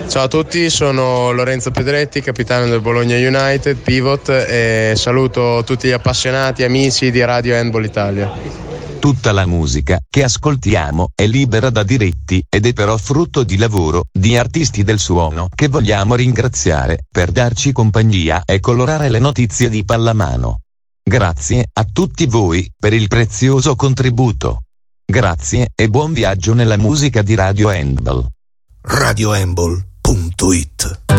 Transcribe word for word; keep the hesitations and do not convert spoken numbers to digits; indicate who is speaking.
Speaker 1: Ciao a tutti, sono Lorenzo Pedretti, capitano del Bologna United, pivot, e saluto tutti gli appassionati, amici di Radio Handball Italia.
Speaker 2: Tutta la musica che ascoltiamo è libera da diritti ed è però frutto di lavoro di artisti del suono che vogliamo ringraziare per darci compagnia e colorare le notizie di pallamano. Grazie a tutti voi per il prezioso contributo. Grazie e buon viaggio nella musica di Radio Handball.
Speaker 3: radio handball punto it